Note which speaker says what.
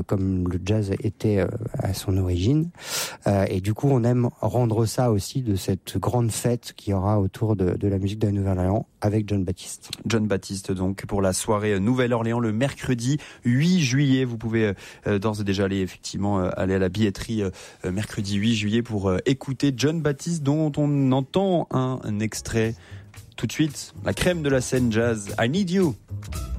Speaker 1: comme le jazz était à son origine. Et du coup, on aime rendre ça aussi de cette grande fête qu'il y aura autour de la musique de la Nouvelle-Orléans avec John Baptiste.
Speaker 2: John Baptiste, donc, pour la soirée Nouvelle-Orléans le mercredi 8 juillet. Vous pouvez d'ores et déjà aller à la billetterie mercredi 8 juillet pour écouter John Baptiste, dont on entend un extrait tout de suite. La crème de la scène jazz, I Need You.